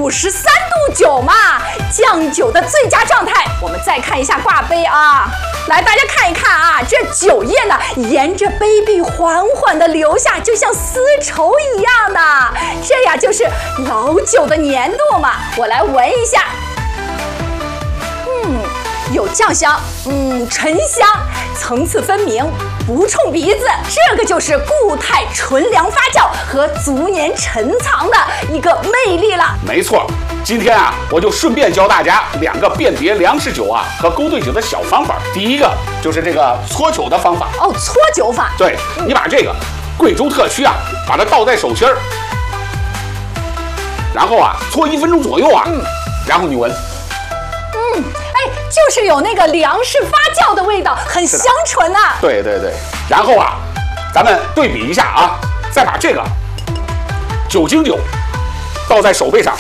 53度酒嘛，酱酒的最佳状态。我们再看一下挂杯啊，来大家看一看啊，这酒液呢沿着杯壁缓缓地流下，就像丝绸一样的，这呀就是老酒的粘度嘛。我来闻一下，有酱香，醇香，层次分明，不冲鼻子，这个就是固态纯粮发酵和足年陈藏的一个魅力了。 没错，今天啊，我就顺便教大家2个辨别粮食酒啊和勾兑酒的小方法。第一个就是这个搓酒的方法。 哦，搓酒法。 对，你把这个贵州特曲啊，把它倒在手心儿，然后啊搓1分钟左右啊，然后你闻。 就是有那个粮食发酵的味道，很香醇呐。 对对对，然后啊，咱们对比一下啊，再把这个酒精酒倒在手背上，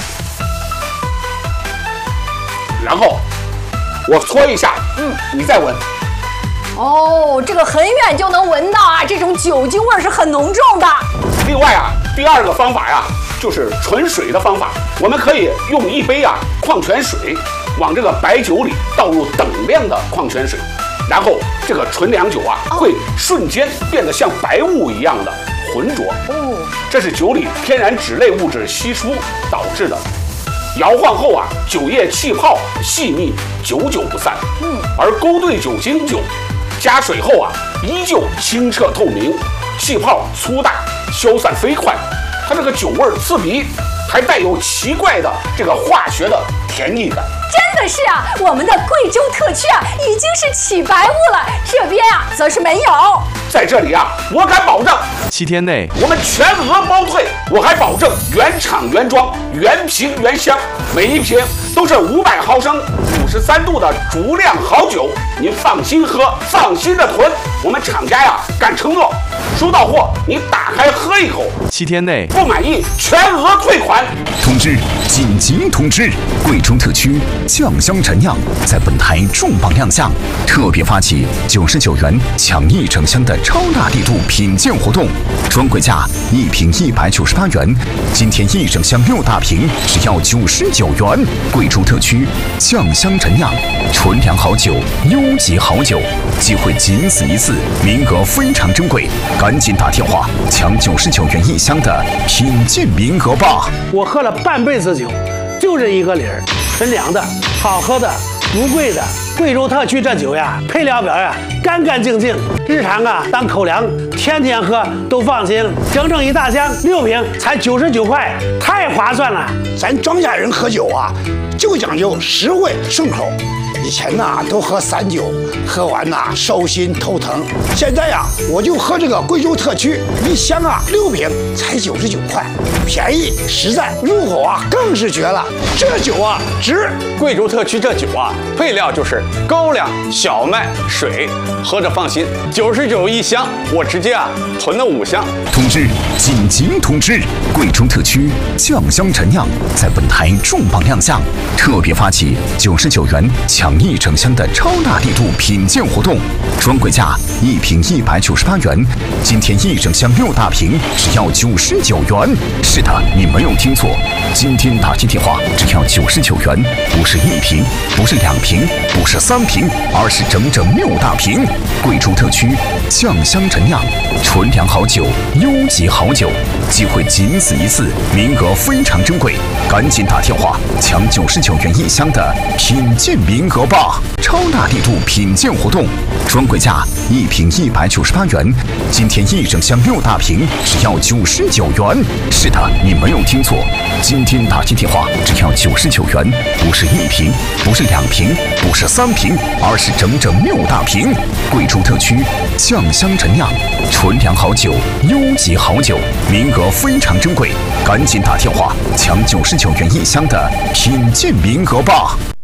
然后我搓一下，你再闻。 哦，这个很远就能闻到啊，这种酒精味是很浓重的。 另外啊，第2个方法呀，就是纯水的方法，我们可以用1杯啊矿泉水。往这个白酒里倒入等量的矿泉水，然后这个纯粮酒啊会瞬间变得像白雾一样的浑浊。这是酒里天然酯类物质稀疏导致的。摇晃后啊，酒液气泡细密，久久不散。而勾兑酒精酒加水后啊，依旧清澈透明，气泡粗大，消散飞快。它这个酒味刺鼻，还带有奇怪的这个化学的甜腻感。 真的是啊，我们的贵州特区啊，已经是起白雾了，这边啊则是没有。 在这里啊，我敢保证 7天内我们全额包退，我还保证原厂原装、原瓶原箱，每一瓶都是500毫升、53度的足量好酒，您放心喝，放心的囤。我们厂家呀敢承诺，收到货你打开喝一口 ，7天内不满意全额退款。 通知！紧急通知！贵州特区酱香陈酿在本台重磅亮相，特别发起99元抢1整箱的超大力度品鉴活动，专柜价1瓶198元，今天1整箱6大瓶只要99元。贵州特区酱香陈酿，纯粮好酒，优级好酒，机会仅此一次，名额非常珍贵，赶紧打电话抢99元1箱的品鉴名额吧！ 我喝了半辈子酒，就这一个理儿，纯粮的，好喝的，不贵的。贵州特区这酒呀，配料表呀干干净净，日常啊当口粮，天天喝都放心。整整1大箱6瓶才99块，太划算了。 咱庄稼人喝酒啊，就讲究实惠顺口。以前呐都喝散酒，喝完呐手心头疼。现在呀，我就喝这个贵州特区1箱啊6瓶才99块，便宜实在，入口啊更是绝了。这酒啊值！ 贵州特区这酒啊，配料就是高粱、小麦、水，喝着放心。991箱，我直接啊囤了5箱。 通知！紧急通知！贵州特区酱香陈酿在本台重磅亮相，特别发起99元抢1整箱的超大力度品鉴活动，专柜价1瓶198元，今天1整箱6大瓶只要99元。是的，你没有听错，今天打进电话只要99元，不是1瓶，不是2瓶，不是3瓶，而是整整6大瓶。贵州特区酱香陈酿，纯粮好酒，优级好酒，机会仅此一次，名额非常珍贵，赶紧打电话抢99元1箱的品鉴名额吧！超大力度品鉴活动，专柜价1瓶198元，今天1整箱6大瓶只要99元。是的，你没有听错，今天打进电话只要99元，不是1瓶，不是2瓶，不是3瓶，而是整整6大瓶。贵州特区酱香陈酿，纯粮好酒，优级好酒，名额非常珍贵，赶紧打电话抢99元1箱的品鉴名额吧！